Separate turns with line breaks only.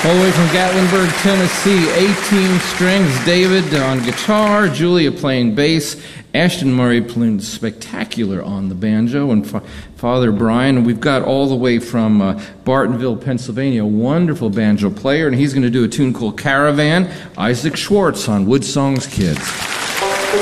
All the way from Gatlinburg, Tennessee, 18 strings, David on guitar, Julia playing bass, Ashton Murray playing spectacular on the banjo, and Father Brian. We've got all the way from Bartonville, Pennsylvania, a wonderful banjo player, and he's going to do a tune called Caravan, Isaac Schwartz on Woodsong's Kids.